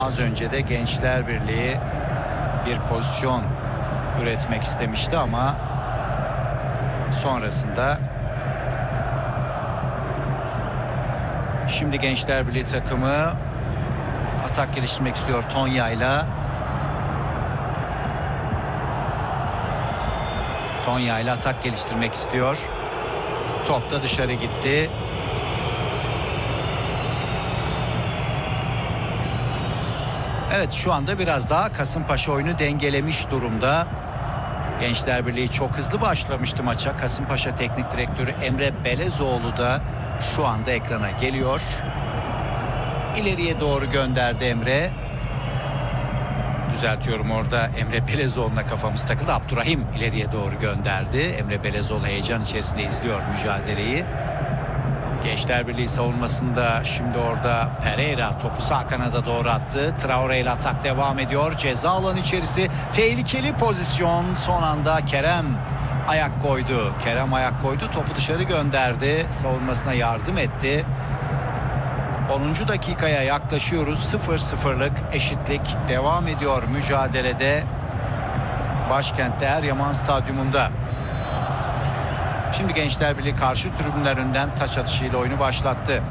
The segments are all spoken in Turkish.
Az önce de Gençler Birliği bir pozisyon üretmek istemişti ama sonrasında şimdi Gençler Birliği takımı atak geliştirmek istiyor Tonya'yla. Tonya'yla atak geliştirmek istiyor. Top da dışarı gitti. Evet, şu anda biraz daha Kasımpaşa oyunu dengelemiş durumda. Gençler Birliği çok hızlı başlamıştı maça. Kasımpaşa Teknik Direktörü Emre Belezoğlu da şu anda ekrana geliyor. İleriye doğru gönderdi Emre. Düzeltiyorum, orada Emre Belezoğlu'na kafamız takıldı. Abdurrahim ileriye doğru gönderdi. Emre Belezoğlu heyecan içerisinde izliyor mücadeleyi. Gençler Birliği savunmasında şimdi orada Pereira topu sağ kanada doğru attı. Traore ile atak devam ediyor. Ceza alanı içerisi tehlikeli pozisyon. Son anda Kerem ayak koydu. Kerem ayak koydu. Topu dışarı gönderdi. Savunmasına yardım etti. 10. dakikaya yaklaşıyoruz. 0-0'lık eşitlik devam ediyor mücadelede. Başkentte Eryaman Stadyumunda. Şimdi Gençler Birliği karşı tribünler önünden taç atışıyla oyunu başlattı.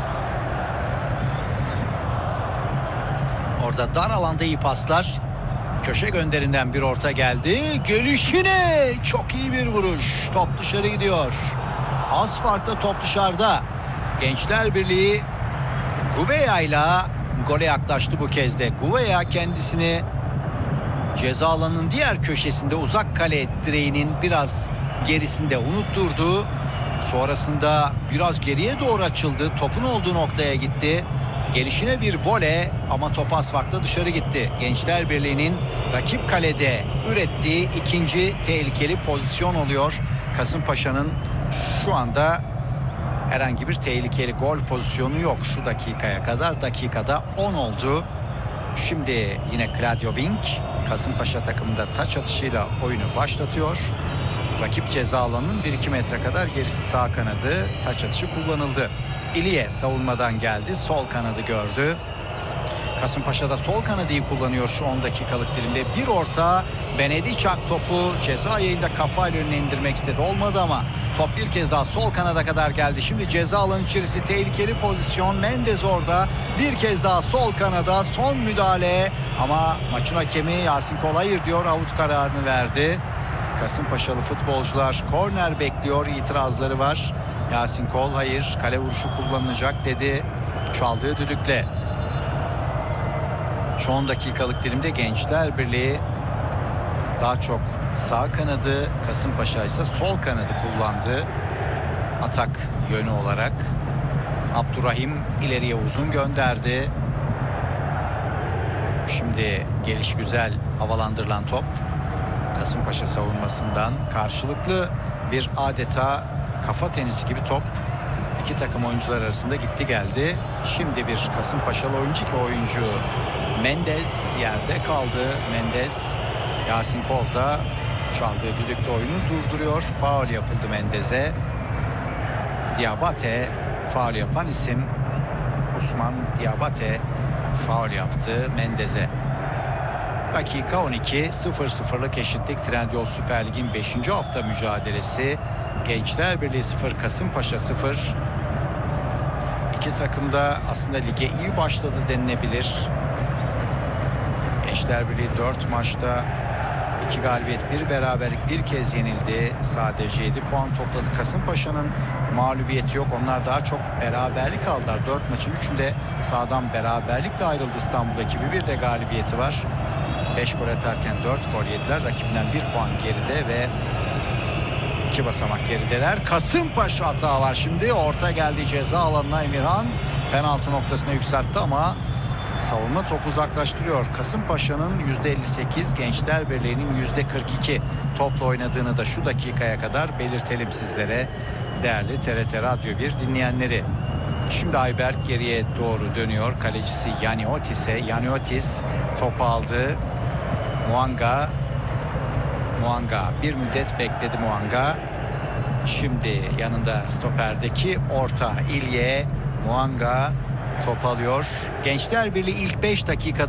Orada dar alanda iyi paslar. Köşe gönderinden bir orta geldi. Gelişine çok iyi bir vuruş. Top dışarı gidiyor. Az farkla top dışarıda. Gençler Birliği Gouveia ile gole yaklaştı bu kez de. Gouveia kendisini ceza alanının diğer köşesinde uzak kale direğinin biraz gerisinde unutturdu. Sonrasında biraz geriye doğru açıldı. Topun olduğu noktaya gitti. Gelişine bir vole ama top az farkla dışarı gitti. Gençler Birliği'nin rakip kalede ürettiği ikinci tehlikeli pozisyon oluyor. Kasımpaşa'nın şu anda herhangi bir tehlikeli gol pozisyonu yok şu dakikaya kadar. Dakikada 10 oldu. Şimdi yine Claudio Wink Kasımpaşa takımında taç atışıyla oyunu başlatıyor. Rakip ceza alanının 1-2 metre kadar gerisi sağ kanadı. Taç atışı kullanıldı. İliye savunmadan geldi. Sol kanadı gördü. Kasımpaşa da sol kanadı iyi kullanıyor şu 10 dakikalık dilimde. Bir orta, Benedicak topu ceza yayında kafayla önüne indirmek istedi. Olmadı ama top bir kez daha sol kanada kadar geldi. Şimdi ceza alanı içerisi tehlikeli pozisyon. Mendes orada. Bir kez daha sol kanada son müdahale. Ama maçın hakemi Yasin Kol hayır diyor. Out kararını verdi. Kasımpaşalı futbolcular korner bekliyor. İtirazları var. Yasin Kol hayır, kale vuruşu kullanılacak dedi. Çaldığı düdükle. Şu 10 dakikalık dilimde Gençler Birliği daha çok sağ kanadı, Kasımpaşa ise sol kanadı kullandı. Atak yönü olarak. Abdurrahim ileriye uzun gönderdi. Şimdi gelişgüzel havalandırılan top Kasımpaşa savunmasından karşılıklı bir adeta kafa tenisi gibi top iki takım oyuncular arasında gitti geldi. Şimdi bir Kasımpaşalı oyuncu ki oyuncu Mendes yerde kaldı. Mendes, Yasin Kol da çaldığı düdükle oyunu durduruyor. Faul yapıldı Mendes'e. Diabate faul yapan isim. Osman Diabate faul yaptı Mendes'e. Dakika 12, 0-0'lık eşitlik. Trendyol Süper Lig'in 5. hafta mücadelesi. Gençler Birliği 0, Kasımpaşa 0. İki takım da aslında lige iyi başladı denilebilir. Gençler Birliği 4 maçta 2 galibiyet, 1 beraberlik, bir kez yenildi. Sadece 7 puan topladı. Kasımpaşa'nın mağlubiyeti yok. Onlar daha çok beraberlik aldılar. 4 maçın 3'ünde sahadan beraberlikle ayrıldı İstanbul ekibi. Bir de galibiyeti var. 5 gol atarken 4 gol yediler. Rakibinden 1 puan geride ve 2 basamak gerideler. Kasımpaşa hata var şimdi. Orta geldi ceza alanına, Emirhan penaltı noktasına yükseltti ama savunma topu uzaklaştırıyor. Kasımpaşa'nın %58, Gençler Birliği'nin %42 topla oynadığını da şu dakikaya kadar belirtelim sizlere. Değerli TRT Radyo 1 dinleyenleri. Şimdi Ayberk geriye doğru dönüyor. Kalecisi Yaniotis'e. Yaniotis topu aldı. Muanga bir müddet bekledi Muanga. Şimdi yanında stoperdeki orta İlye, Muanga Top alıyor. Gençler Birliği ilk 5 dakika